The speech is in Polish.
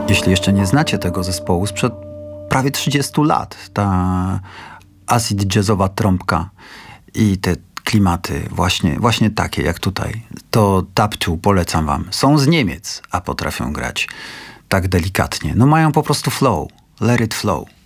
Jeśli jeszcze nie znacie tego zespołu sprzed prawie 30 lat, ta acid jazzowa trąbka i te klimaty właśnie takie jak tutaj, to Taptu polecam wam. Są z Niemiec, a potrafią grać tak delikatnie. No mają po prostu flow. Let it flow.